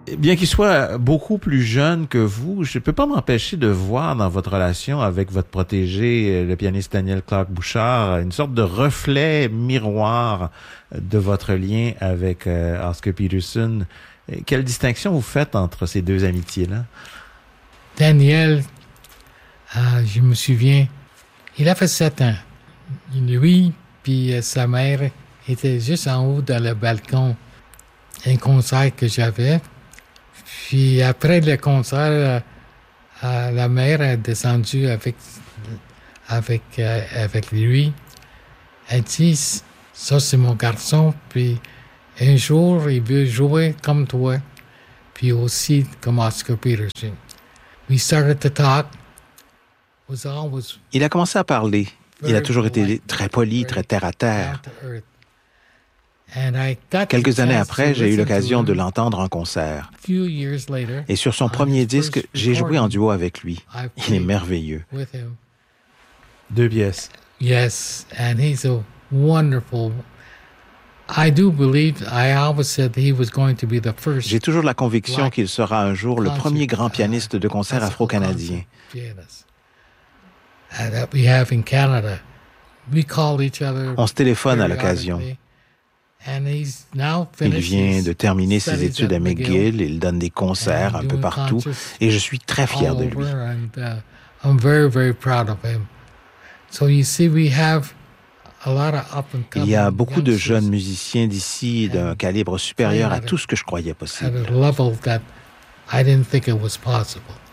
Bien qu'il soit beaucoup plus jeune que vous, je ne peux pas m'empêcher de voir dans votre relation avec votre protégé, le pianiste Daniel Clark Bouchard, une sorte de reflet miroir de votre lien avec Oscar Peterson. Quelle distinction vous faites entre ces deux amitiés-là? Daniel, je me souviens, il avait 7 ans. Lui puis sa mère étaient juste en haut dans le balcon. Un concert que j'avais. Puis après le concert, la mère est descendue avec lui. Elle dit, ça c'est mon garçon, puis un jour il veut jouer comme toi, puis aussi comme Oscar Peterson. We started to talk. Il a commencé à parler. Il a toujours été très poli, très terre-à-terre. Quelques années après, j'ai eu l'occasion de l'entendre en concert. Et sur son premier disque, j'ai joué en duo avec lui. Il est merveilleux. 2 pièces. Yes, and he's a wonderful. I do believe, I always said he was going to be the first. J'ai toujours la conviction qu'il sera un jour le premier grand pianiste de concert afro-canadien. That we have in Canada. We call each other. On se téléphone à l'occasion. Il vient de terminer ses études à McGill, il donne des concerts un peu partout et je suis très fier de lui. I'm very, very proud of him. So you see, we have a lot of Il y a beaucoup de jeunes musiciens d'ici d'un calibre supérieur à tout ce que je croyais possible. At a level that I didn't think it was possible.